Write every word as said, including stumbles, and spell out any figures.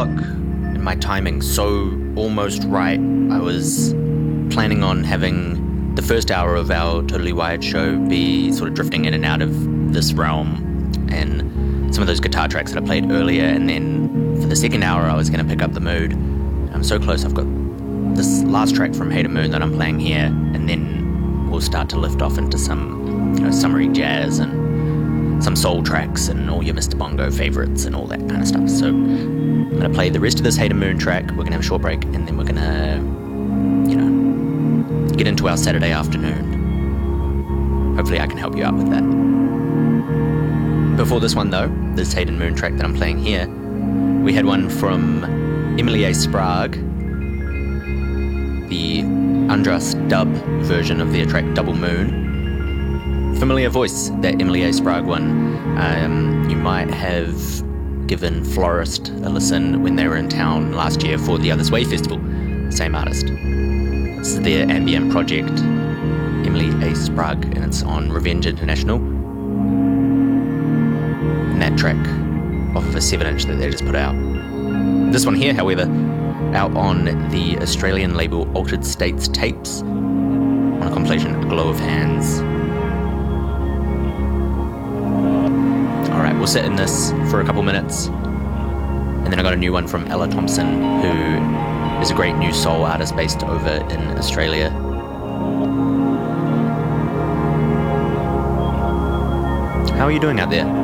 o'clock, and my timing so almost right. I was planning on having the first hour of our Totally Wired show be sort of drifting in and out of this realm and some of those guitar tracks that I played earlier, and then for the second hour I was going to pick up the mood. I'm so close. I've got this last track from Hater Moon that I'm playing here, and then we'll start to lift off into some, you know, summery jazz and some soul tracks and all your Mister Bongo favorites and all that kind of stuff. So I'm going to play the rest of this Hater Moon track. We're going to have a short break, and then we're going to, you know, get into our Saturday afternoon. Hopefully I can help you out with that. Before this one though, this Hater Moon track that I'm playing here, we had one from Emily A. Sprague, the Andras dub version of their track Double Moon. Familiar voice, that Emily A. Sprague one. Um, you might have given Florist a listen when they were in town last year for the Others Way Festival. Same artist. This is their ambient project, Emily A. Sprague, and it's on Revenge International. And that track off of a seven inch that they just put out. This one here, however, out on the Australian label Altered States Tapes on a compilation, A Glow of Hands. Alright, we'll sit in this for a couple minutes, and then I got a new one from Ella Thompson, who is a great new soul artist based over in Australia. How are you doing out there?